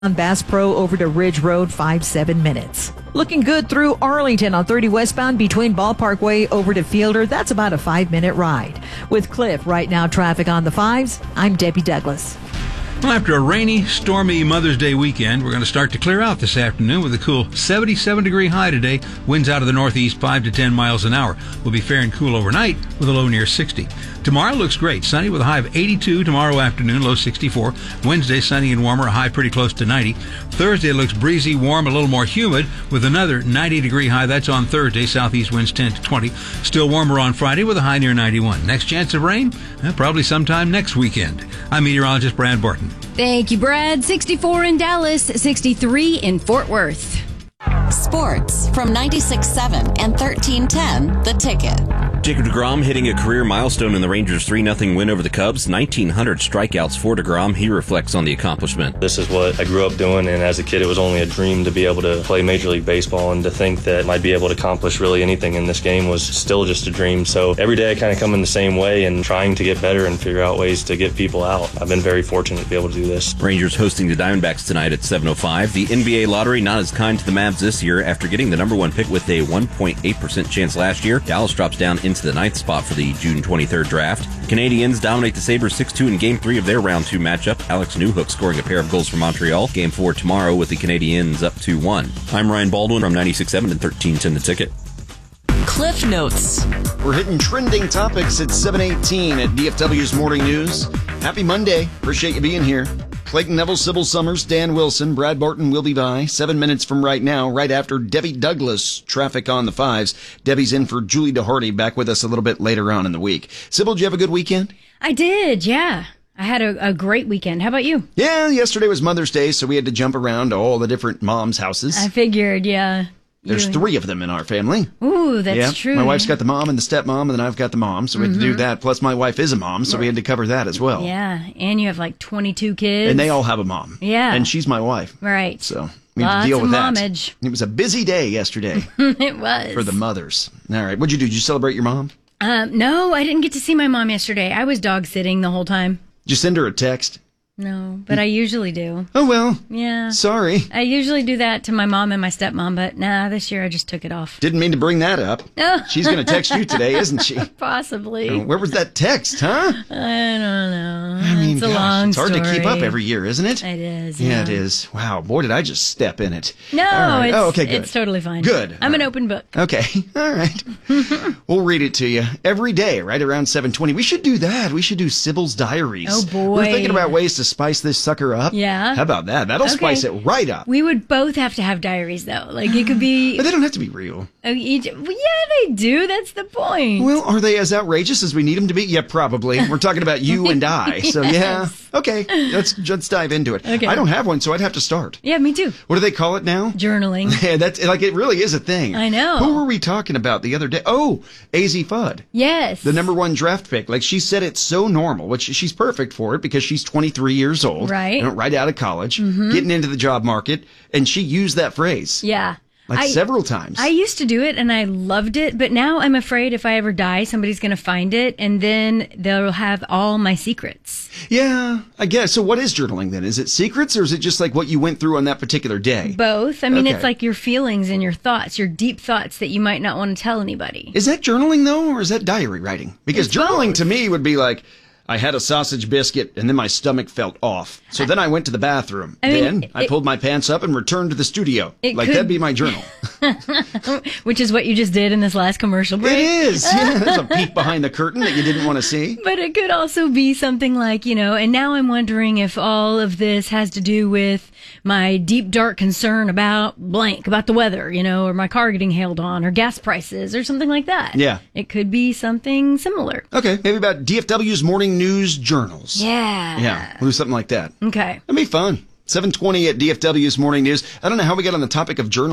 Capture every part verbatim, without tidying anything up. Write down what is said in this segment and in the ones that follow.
On Bass Pro over to Ridge Road, five, seven minutes. Looking good through Arlington on thirty westbound between Ballpark Way over to Fielder. That's about a five-minute ride. With Cliff, right now traffic on the fives. I'm Debbie Douglas. Well, after a rainy, stormy Mother's Day weekend, we're going to start to clear out this afternoon with a cool seventy-seven degree high today. Winds out of the northeast five to ten miles an hour. We'll be fair and cool overnight with a low near sixty. Tomorrow looks great. Sunny with a high of eighty-two tomorrow afternoon, low sixty-four. Wednesday, sunny and warmer, a high pretty close to ninety. Thursday looks breezy, warm, a little more humid with another ninety degree high. That's on Thursday. Southeast winds ten to twenty. Still warmer on Friday with a high near ninety-one. Next chance of rain? Eh, probably sometime next weekend. I'm meteorologist Brad Barton. Thank you, Brad. sixty-four in Dallas, sixty-three in Fort Worth. Sports from ninety-six point seven and thirteen ten The Ticket. Jacob deGrom hitting a career milestone in the Rangers' three nothing win over the Cubs. nineteen hundred strikeouts for deGrom. He reflects on the accomplishment. This is what I grew up doing, and as a kid, it was only a dream to be able to play Major League Baseball, and to think that I'd be able to accomplish really anything in this game was still just a dream. So every day I kind of come in the same way and trying to get better and figure out ways to get people out. I've been very fortunate to be able to do this. Rangers hosting the Diamondbacks tonight at seven oh five. The N B A lottery not as kind to the Mavs this year. After getting the number one pick with a one point eight percent chance last year, Dallas drops down into the ninth spot for the June twenty-third draft. Canadians dominate the Sabres six two in Game three of their Round two matchup. Alex Newhook scoring a pair of goals for Montreal. Game four tomorrow with the Canadiens up two one. I'm Ryan Baldwin from ninety-six point seven and thirteen ten The Ticket. Cliff Notes. We're hitting trending topics at seven eighteen at D F W's Morning News. Happy Monday. Appreciate you being here. Clayton Neville, Sybil Summers, Dan Wilson, Brad Barton will be by seven minutes from right now, right after Debbie Douglas. Traffic on the fives. Debbie's in for Julie DeHardy, back with us a little bit later on in the week. Sybil, did you have a good weekend? I did, yeah. I had a, a great weekend. How about you? Yeah, yesterday was Mother's Day, so we had to jump around to all the different moms' houses. I figured, yeah. There's You- three of them in our family. Ooh, that's yeah. true. My wife's got the mom and the stepmom, and then I've got the mom, so we had to do Mhm. that. Plus, my wife is a mom, so we had to cover that as well. Yeah, and you have like twenty-two kids. And they all have a mom. Yeah. And she's my wife. Right. So we had Lots to deal of with that. mommage. It was a busy day yesterday It was. for the mothers. All right. What'd you do? Did you celebrate your mom? Um, no, I didn't get to see my mom yesterday. I was dog sitting the whole time. Did you send her a text? No, but I usually do. Oh, well. Yeah. Sorry. I usually do that to my mom and my stepmom, but nah, this year I just took it off. Didn't mean to bring that up. Oh. She's going to text you today, isn't she? Possibly. Oh, where was that text, huh? I don't know. I mean, it's a gosh, long it's hard story. to keep up every year, isn't it? It is. Yeah, Yeah, it is. Wow, boy, did I just step in it. No, All right. it's, oh, okay, good. it's totally fine. Good. I'm an open book. Okay, all right. We'll read it to you every day, right around seven twenty. We should do that. We should do Sybil's Diaries. Oh, boy. We're thinking about ways to spice this sucker up. Yeah. How about that? That'll Okay. spice it right up. We would both have to have diaries, though. Like, it could be... But they don't have to be real. Oh, each, well, yeah, they do. That's the point. Well, are they as outrageous as we need them to be? Yeah, probably. We're talking about you and I. So, yeah. Yes. Okay, let's, let's dive into it. Okay. I don't have one, so I'd have to start. Yeah, me too. What do they call it now? Journaling. Yeah, that's like it really is a thing. I know. Who were we talking about the other day? Oh, A Z Fudd. Yes. The number one draft pick. Like, she said it's so normal, which she's perfect for it because she's twenty-three years old. Right. You know, right out of college, Mhm. getting into the job market, and she used that phrase. Yeah. Like I- several times. I used to do it and I loved it, but now I'm afraid if I ever die, somebody's going to find it and then they'll have all my secrets. Yeah, I guess. So what is journaling then? Is it secrets or is it just like what you went through on that particular day? Both. I mean, Okay. it's like your feelings and your thoughts, your deep thoughts that you might not want to tell anybody. Is that journaling though, or is that diary writing? Because It's journaling both. to me would be like, I had a sausage biscuit and then my stomach felt off. So then I went to the bathroom. I mean, then I it- pulled my pants up and returned to the studio. It Like could- that'd be my journal. Which is what you just did in this last commercial break. It is. Yeah, there's a peek behind the curtain that you didn't want to see. But it could also be something like, you know, and now I'm wondering if all of this has to do with my deep, dark concern about blank, about the weather, you know, or my car getting hailed on, or gas prices, or something like that. Yeah. It could be something similar. Okay, maybe about D F W's morning news journals. Yeah. Yeah, we'll do something like that. Okay. That'd be fun. seven twenty at D F W's Morning News. I don't know how we got on the topic of journaling.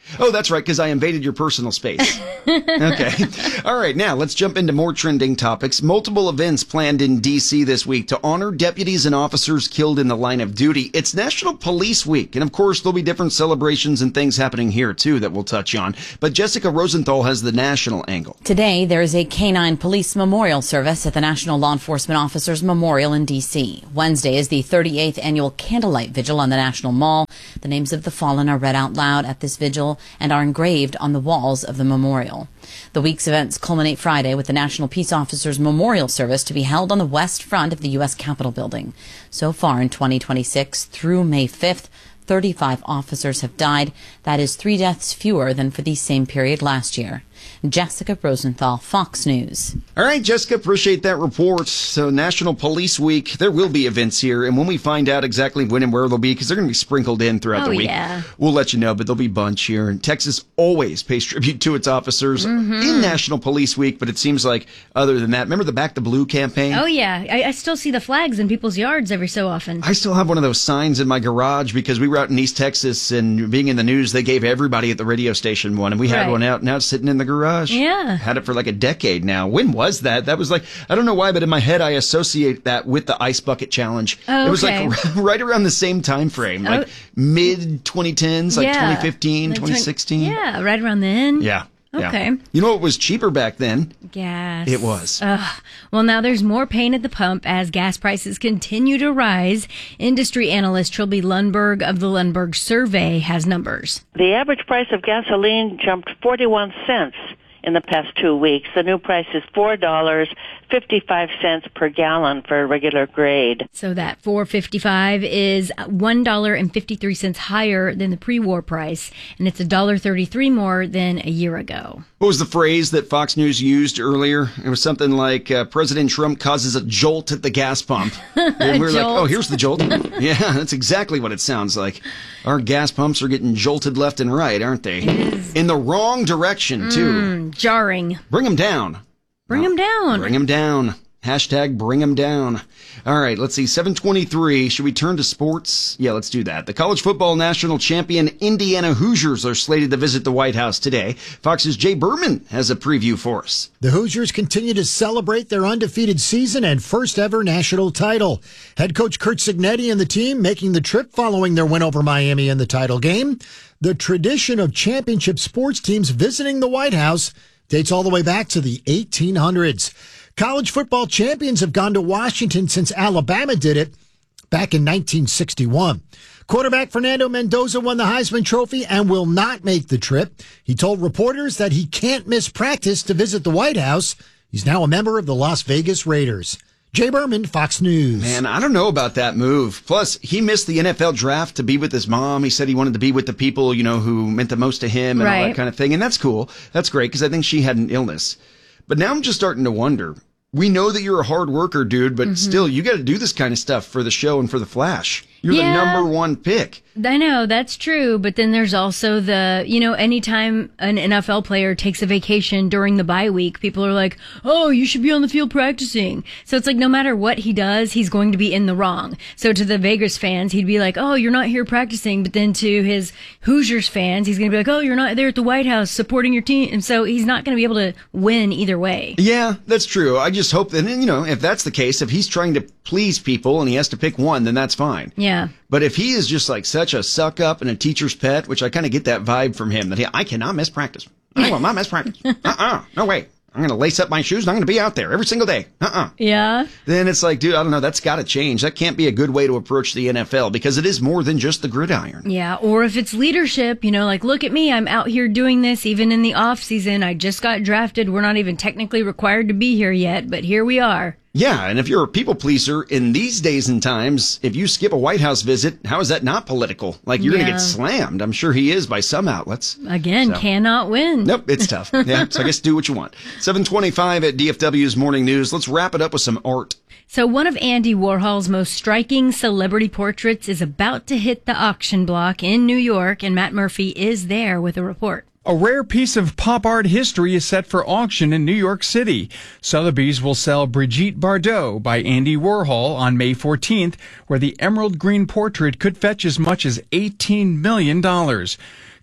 Oh, that's right, because I invaded your personal space. Okay. All right, now let's jump into more trending topics. Multiple events planned in D C this week to honor deputies and officers killed in the line of duty. It's National Police Week, and of course, there'll be different celebrations and things happening here, too, that we'll touch on. But Jessica Rosenthal has the national angle. Today, there is a canine police memorial service at the National Law Enforcement Officers Memorial in D C. Wednesday is the thirty-eighth annual Candlelight Vigil on the National Mall. The names of the fallen are read out loud at this vigil and are engraved on the walls of the memorial. The week's events culminate Friday with the National Peace Officers Memorial Service to be held on the west front of the U S Capitol building. So far in twenty twenty-six, through May fifth, thirty-five officers have died. That is three deaths fewer than for the same period last year. Jessica Rosenthal, Fox News. All right, Jessica, appreciate that report. So National Police Week, there will be events here, and when we find out exactly when and where they'll be, because they're going to be sprinkled in throughout Oh, the week, yeah. we'll let you know, but there'll be a bunch here. And Texas always pays tribute to its officers Mm-hmm. in National Police Week, but it seems like other than that, remember the Back to Blue campaign? Oh, yeah. I, I still see the flags in people's yards every so often. I still have one of those signs in my garage because we were out in East Texas, and being in the news, they gave everybody at the radio station one, and we had Right. one out, now it's sitting in the garage. Yeah. Had it for like a decade now. When was that? That was like, I don't know why, but in my head, I associate that with the Ice Bucket Challenge. Oh, it was okay. like right around the same time frame, like Oh. mid twenty tens, like Yeah. twenty fifteen, Like twenty sixteen. Yeah, right around then. Yeah. yeah. Okay. You know what was cheaper back then? Gas. It was. Ugh. Well, now there's more pain at the pump as gas prices continue to rise. Industry analyst Trilby Lundberg of the Lundberg Survey has numbers. The average price of gasoline jumped forty-one cents in the past two weeks. The new price is four dollars and fifty-five cents per gallon for a regular grade. So that four fifty-five is one dollar and fifty-three cents higher than the pre-war price, and it's one dollar thirty-three more than a year ago. What was the phrase that Fox News used earlier? It was something like uh, President Trump causes a jolt at the gas pump. And we were like, jolt. oh, here's the jolt. Yeah, that's exactly what it sounds like. Our gas pumps are getting jolted left and right, aren't they? In the wrong direction, too. Mm, jarring. Bring them down. Bring them down. Bring them down. Hashtag bring them down. All right, let's see. seven twenty-three. Should we turn to sports? Yeah, let's do that. The college football national champion Indiana Hoosiers are slated to visit the White House today. Fox's Jay Berman has a preview for us. The Hoosiers continue to celebrate their undefeated season and first ever national title. Head coach Curt Cignetti and the team making the trip following their win over Miami in the title game. The tradition of championship sports teams visiting the White House dates all the way back to the eighteen hundreds. College football champions have gone to Washington since Alabama did it back in nineteen sixty-one. Quarterback Fernando Mendoza won the Heisman Trophy and will not make the trip. He told reporters that he can't miss practice to visit the White House. He's now a member of the Las Vegas Raiders. Jay Berman, Fox News. Man, I don't know about that move. Plus, he missed the N F L draft to be with his mom. He said he wanted to be with the people, you know, who meant the most to him and all Right. that kind of thing. And that's cool. That's great because I think she had an illness. But now I'm just starting to wonder. We know that you're a hard worker, dude, but Mm-hmm. still, you got to do this kind of stuff for the show and for the Flash. You're Yeah. the number one pick. I know, that's true, but then there's also the, you know, anytime an N F L player takes a vacation during the bye week, people are like, oh, you should be on the field practicing. So it's like no matter what he does, he's going to be in the wrong. So to the Vegas fans, he'd be like, oh, you're not here practicing. But then to his Hoosiers fans, he's going to be like, oh, you're not there at the White House supporting your team. And so he's not going to be able to win either way. Yeah, that's true. I just hope that, and, you know, if that's the case, if he's trying to please people and he has to pick one, then that's fine. Yeah. But if he is just like such a suck up and a teacher's pet, which I kind of get that vibe from him, that he, I cannot miss practice. I will not miss practice. Uh-uh. No way. I'm going to lace up my shoes and I'm going to be out there every single day. Uh-uh. Yeah. Then it's like, dude, I don't know. That's got to change. That can't be a good way to approach the N F L because it is more than just the gridiron. Yeah, or if it's leadership, you know, like, look at me, I'm out here doing this even in the off season. I just got drafted. We're not even technically required to be here yet, but here we are. Yeah, and if you're a people pleaser in these days and times, if you skip a White House visit, how is that not political? Like, you're going Yeah. to get slammed. I'm sure he is by some outlets. Again, So. cannot win. Nope, it's tough. Yeah, so I guess do what you want. seven twenty-five at D F W's Morning News. Let's wrap it up with some art. So one of Andy Warhol's most striking celebrity portraits is about to hit the auction block in New York, and Matt Murphy is there with a report. A rare piece of pop art history is set for auction in New York City. Sotheby's will sell Brigitte Bardot by Andy Warhol on May fourteenth, where the emerald green portrait could fetch as much as eighteen million dollars.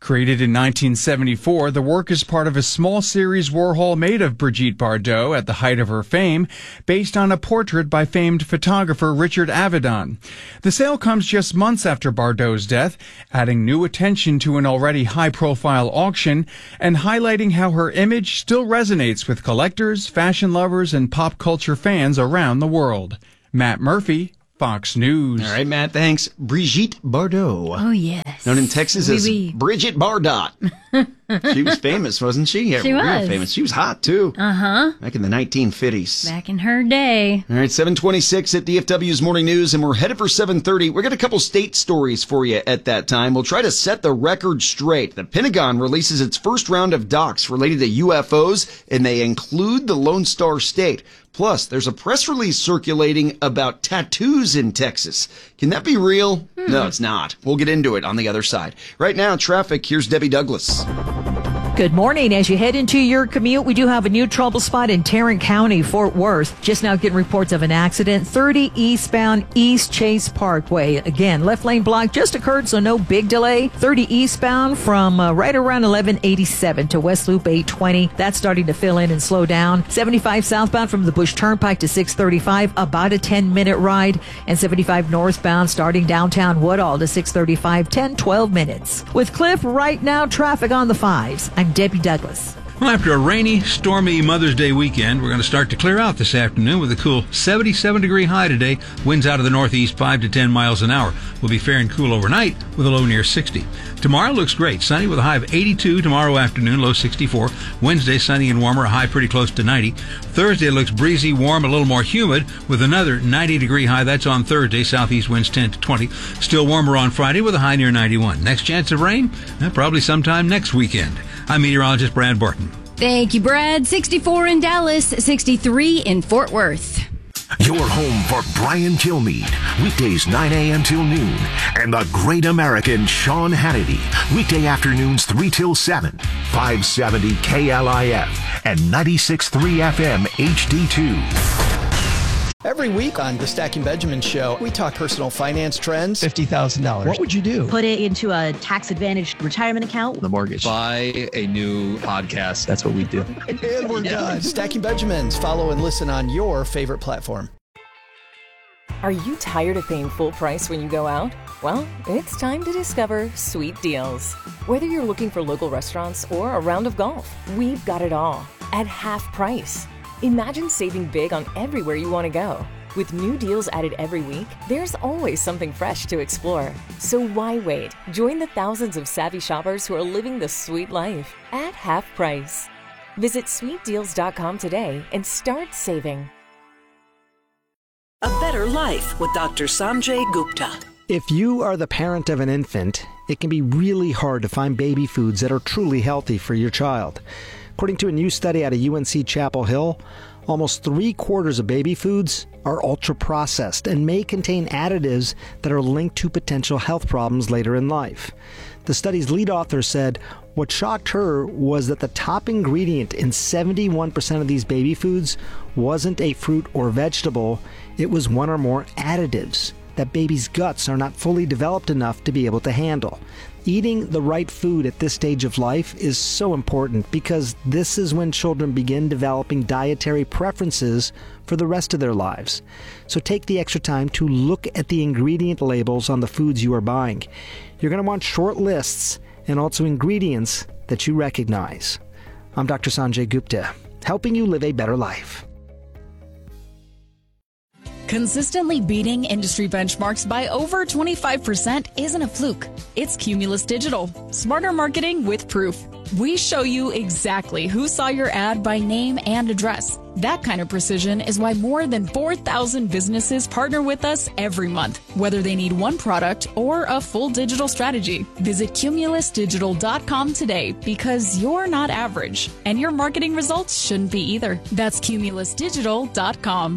Created in nineteen seventy-four, the work is part of a small series Warhol made of Brigitte Bardot at the height of her fame, based on a portrait by famed photographer Richard Avedon. The sale comes just months after Bardot's death, adding new attention to an already high-profile auction and highlighting how her image still resonates with collectors, fashion lovers, and pop culture fans around the world. Matt Murphy, Fox News. All right, Matt, thanks. Brigitte Bardot. Oh, yes. Known in Texas Oui, as oui. Bridget Bardot. She was famous, wasn't she? Yeah, She real was. famous. She was hot, too. Uh-huh. Back in the nineteen fifties. Back in her day. All right, seven twenty-six at D F W's Morning News, and we're headed for seven thirty. We got a couple state stories for you at that time. We'll try to set the record straight. The Pentagon releases its first round of docs related to U F Os, and they include the Lone Star State. Plus, there's a press release circulating about tattoos in Texas. Can that be real? Hmm. No, it's not. We'll get into it on the other side. Right now, traffic. Here's Debbie Douglas. Good morning. As you head into your commute, we do have a new trouble spot in Tarrant County, Fort Worth. Just now getting reports of an accident. thirty eastbound East Chase Parkway. Again, left lane block just occurred, so no big delay. thirty eastbound from uh, right around eleven eighty-seven to West Loop eight twenty. That's starting to fill in and slow down. seventy-five southbound from the Bush Turnpike to six thirty-five, about a ten minute ride. And seventy-five northbound starting downtown Woodall to six thirty-five, ten, twelve minutes. With Cliff, right now, traffic on the fives. I'm Debbie Douglas. Well, after a rainy, stormy Mother's Day weekend, we're going to start to clear out this afternoon with a cool seventy-seven degree high today. Winds out of the northeast five to ten miles an hour. We'll be fair and cool overnight with a low near sixty. Tomorrow looks great. Sunny with a high of eighty-two tomorrow afternoon, low sixty-four. Wednesday, sunny and warmer, a high pretty close to ninety. Thursday looks breezy, warm, a little more humid with another ninety degree high. That's on Thursday. Southeast winds ten to twenty. Still warmer on Friday with a high near ninety-one. Next chance of rain? Eh, probably sometime next weekend. I'm meteorologist Brad Barton. Thank you, Brad. sixty-four in Dallas, sixty-three in Fort Worth. Your home for Brian Kilmeade, weekdays nine a.m. till noon, and the great American Sean Hannity, weekday afternoons three till seven, five seventy K L I F and ninety-six point three F M H D two. Every week on the Stacking Benjamin Show, we talk personal finance trends. fifty thousand dollars. What would you do? Put it into a tax-advantaged retirement account. The mortgage. Buy a new podcast. That's what we do. And we're done. Stacking Benjamins. Follow and listen on your favorite platform. Are you tired of paying full price when you go out? Well, it's time to discover Sweet Deals. Whether you're looking for local restaurants or a round of golf, we've got it all at half price. Imagine saving big on everywhere you want to go. With new deals added every week, there's always something fresh to explore. So why wait? Join the thousands of savvy shoppers who are living the sweet life at half price. Visit sweet deals dot com today and start saving. A better life with Doctor Sanjay Gupta. If you are the parent of an infant, it can be really hard to find baby foods that are truly healthy for your child. According to a new study out of U N C Chapel Hill, almost three quarters of baby foods are ultra-processed and may contain additives that are linked to potential health problems later in life. The study's lead author said what shocked her was that the top ingredient in seventy-one percent of these baby foods wasn't a fruit or vegetable, it was one or more additives that babies' guts are not fully developed enough to be able to handle. Eating the right food at this stage of life is so important because this is when children begin developing dietary preferences for the rest of their lives. So take the extra time to look at the ingredient labels on the foods you are buying. You're going to want short lists and also ingredients that you recognize. I'm Doctor Sanjay Gupta, helping you live a better life. Consistently beating industry benchmarks by over twenty-five percent isn't a fluke. It's Cumulus Digital. Smarter marketing with proof. We show you exactly who saw your ad by name and address. That kind of precision is why more than four thousand businesses partner with us every month, whether they need one product or a full digital strategy. Visit cumulus digital dot com today because you're not average, and your marketing results shouldn't be either. That's cumulus digital dot com.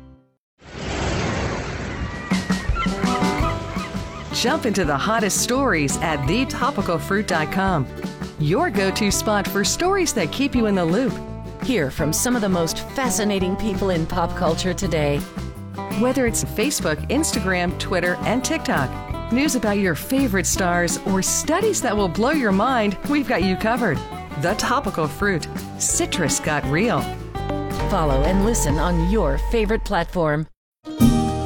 Jump into the hottest stories at the topical fruit dot com. Your go-to spot for stories that keep you in the loop. Hear from some of the most fascinating people in pop culture today. Whether it's Facebook, Instagram, Twitter, and TikTok, news about your favorite stars, or studies that will blow your mind, we've got you covered. The Topical Fruit. Citrus got real. Follow and listen on your favorite platform.